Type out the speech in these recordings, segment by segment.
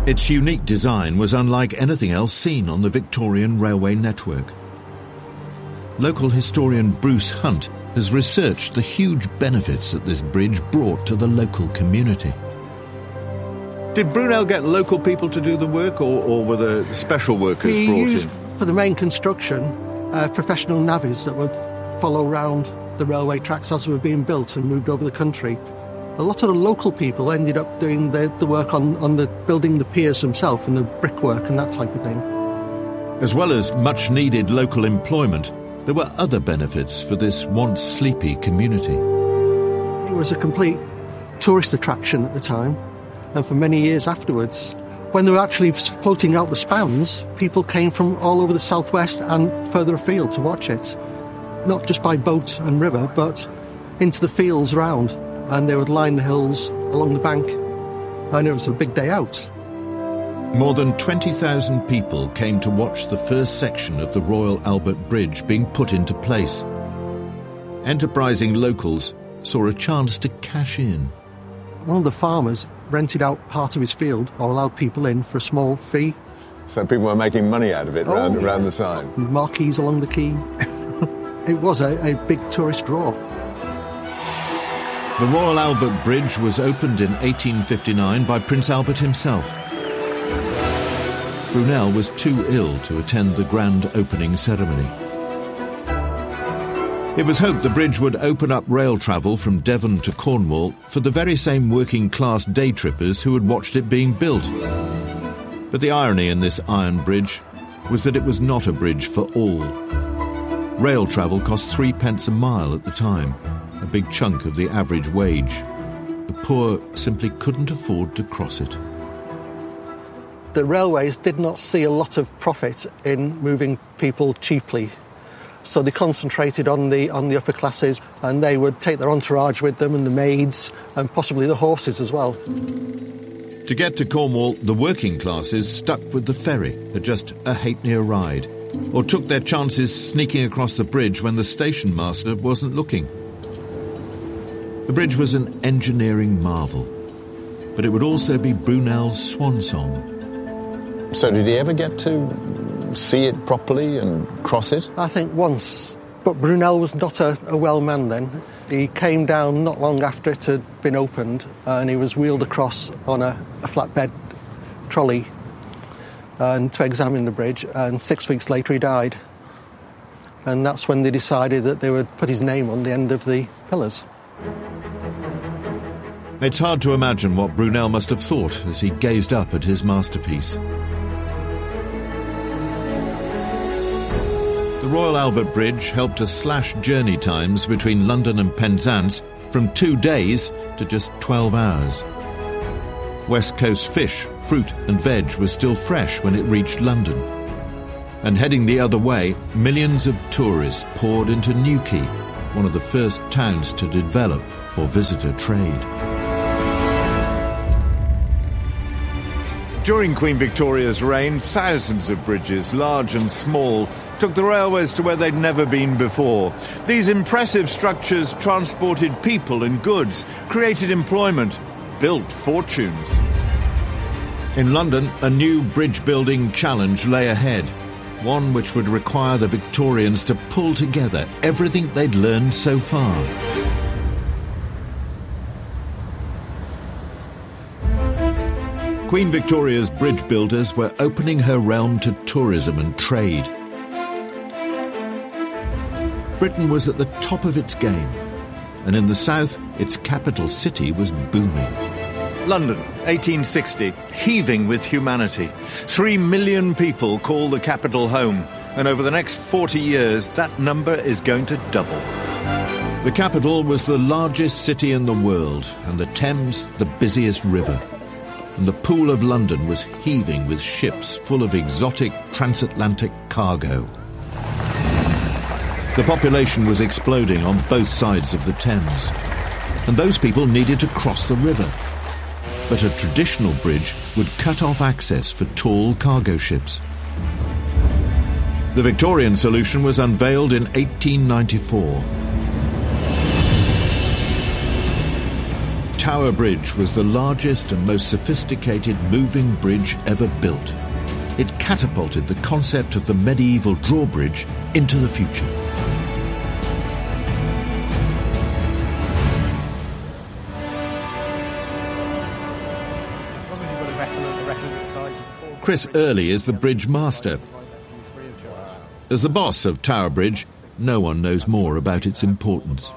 Its unique design was unlike anything else seen on the Victorian railway network. Local historian Bruce Hunt has researched the huge benefits that this bridge brought to the local community. Did Brunel get local people to do the work, or were there special workers He brought used, in? for the main construction, professional navvies that would follow round the railway tracks as they were being built and moved over the country. A lot of the local people ended up doing the work on the building the piers themselves and the brickwork and that type of thing. As well as much-needed local employment, there were other benefits for this once sleepy community. It was a complete tourist attraction at the time, and for many years afterwards. When they were actually floating out the spans, people came from all over the southwest and further afield to watch it. Not just by boat and river, but into the fields round. And they would line the hills along the bank, and it was a big day out. More than 20,000 people came to watch the first section of the Royal Albert Bridge being put into place. Enterprising locals saw a chance to cash in. One of the farmers rented out part of his field or allowed people in for a small fee. So people were making money out of it around the side. Marquees along the quay. It was a big tourist draw. The Royal Albert Bridge was opened in 1859 by Prince Albert himself. Brunel was too ill to attend the grand opening ceremony. It was hoped the bridge would open up rail travel from Devon to Cornwall for the very same working-class day trippers who had watched it being built. But the irony in this iron bridge was that it was not a bridge for all. Rail travel cost 3p a mile at the time, a big chunk of the average wage. The poor simply couldn't afford to cross it. The railways did not see a lot of profit in moving people cheaply. So they concentrated on the upper classes, and they would take their entourage with them and the maids and possibly the horses as well. To get to Cornwall, the working classes stuck with the ferry at just a halfpenny a ride, or took their chances sneaking across the bridge when the station master wasn't looking. The bridge was an engineering marvel, but it would also be Brunel's swan song. So did he ever get to see it properly and cross it? I think once, but Brunel was not a well man then. He came down not long after it had been opened, and he was wheeled across on a flatbed trolley and to examine the bridge, and 6 weeks later he died. And that's when they decided that they would put his name on the end of the pillars. It's hard to imagine what Brunel must have thought as he gazed up at his masterpiece. The Royal Albert Bridge helped to slash journey times between London and Penzance from 2 days to just 12 hours. West Coast fish, fruit and veg were still fresh when it reached London. And heading the other way, millions of tourists poured into Newquay, one of the first towns to develop for visitor trade. During Queen Victoria's reign, thousands of bridges, large and small, took the railways to where they'd never been before. These impressive structures transported people and goods, created employment, built fortunes. In London, a new bridge-building challenge lay ahead, one which would require the Victorians to pull together everything they'd learned so far. Queen Victoria's bridge builders were opening her realm to tourism and trade. Britain was at the top of its game, and in the south, its capital city was booming. London, 1860, heaving with humanity. 3 million people call the capital home, and over the next 40 years, that number is going to double. The capital was the largest city in the world, and the Thames the busiest river. And the Pool of London was heaving with ships full of exotic transatlantic cargo. The population was exploding on both sides of the Thames, and those people needed to cross the river. But a traditional bridge would cut off access for tall cargo ships. The Victorian solution was unveiled in 1894. Tower Bridge was the largest and most sophisticated moving bridge ever built. It catapulted the concept of the medieval drawbridge into the future. Chris Early is the bridge master. As the boss of Tower Bridge, no one knows more about its importance.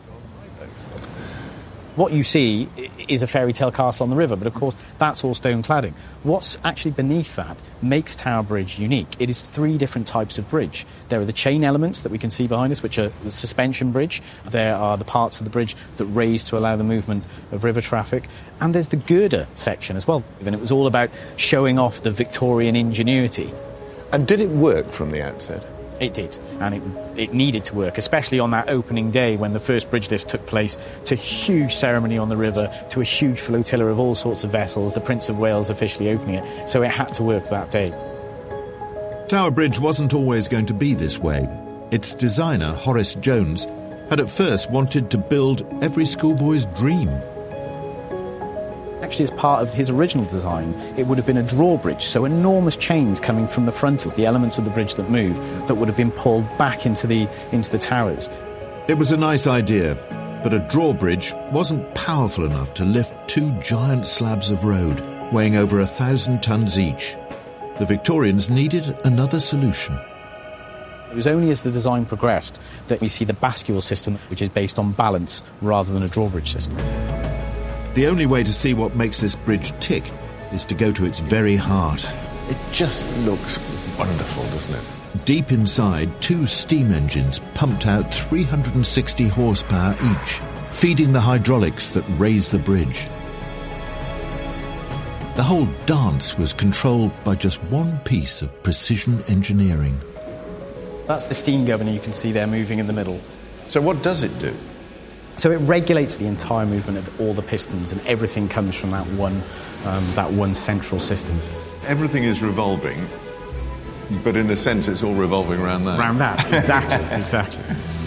What you see is a fairy tale castle on the river, but of course that's all stone cladding. What's actually beneath that makes Tower Bridge unique. It is 3 different types of bridge. There are the chain elements that we can see behind us, which are the suspension bridge. There are the parts of the bridge that raise to allow the movement of river traffic. And there's the girder section as well. And it was all about showing off the Victorian ingenuity. And did it work from the outset? It did, and it needed to work, especially on that opening day when the first bridge lift took place, to a huge ceremony on the river, to a huge flotilla of all sorts of vessels, the Prince of Wales officially opening it, so it had to work that day. Tower Bridge wasn't always going to be this way. Its designer, Horace Jones, had at first wanted to build every schoolboy's dream. Actually, as part of his original design, it would have been a drawbridge, so enormous chains coming from the front of the elements of the bridge that move, that would have been pulled back into the towers. It was a nice idea, but a drawbridge wasn't powerful enough to lift 2 giant slabs of road, weighing over 1,000 tons each. The Victorians needed another solution. It was only as the design progressed that we see the bascule system, which is based on balance rather than a drawbridge system. The only way to see what makes this bridge tick is to go to its very heart. It just looks wonderful, doesn't it? Deep inside, 2 steam engines pumped out 360 horsepower each, feeding the hydraulics that raise the bridge. The whole dance was controlled by just one piece of precision engineering. That's the steam governor you can see there moving in the middle. So what does it do? So it regulates the entire movement of all the pistons, and everything comes from that one central system. Everything is revolving, but in a sense it's all revolving around that. Around that, exactly, exactly.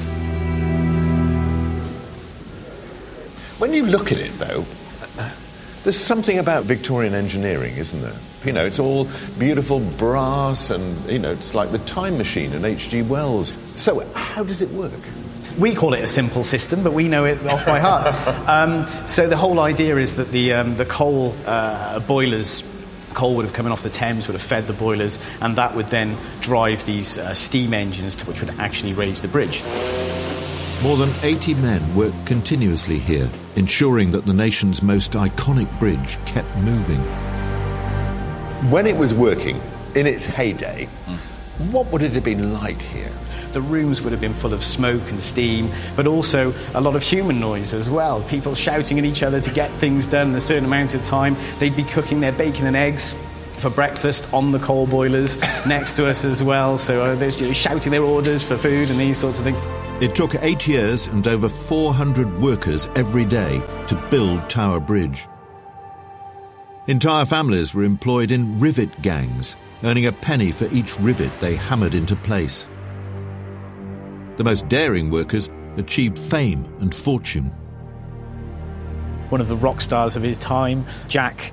When you look at it, though, there's something about Victorian engineering, isn't there? You know, it's all beautiful brass and, you know, it's like the Time Machine and H.G. Wells. So how does it work? We call it a simple system, but we know it off by heart. So the whole idea is that the coal boilers, coal would have come in off the Thames, would have fed the boilers, and that would then drive these steam engines, which would actually raise the bridge. More than 80 men worked continuously here, ensuring that the nation's most iconic bridge kept moving. When it was working, in its heyday, what would it have been like here? The rooms would have been full of smoke and steam, but also a lot of human noise as well. People shouting at each other to get things done in a certain amount of time. They'd be cooking their bacon and eggs for breakfast on the coal boilers next to us as well. So they're shouting their orders for food and these sorts of things. It took 8 years and over 400 workers every day to build Tower Bridge. Entire families were employed in rivet gangs, earning a penny for each rivet they hammered into place. The most daring workers achieved fame and fortune. One of the rock stars of his time, Jack